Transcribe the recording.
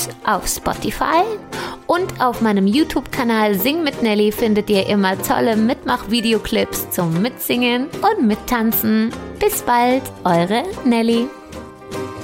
auf Spotify und auf meinem YouTube-Kanal Sing mit Nelly findet ihr immer tolle Mitmach-Videoclips zum Mitsingen und Mittanzen. Bis bald, eure Nelly.